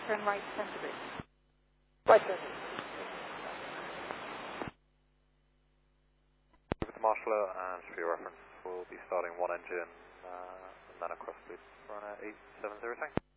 turn right 10 degrees. Right 10 degrees. With the marshaller, and for your reference, we'll be starting one engine and then across loop for an 870 tank.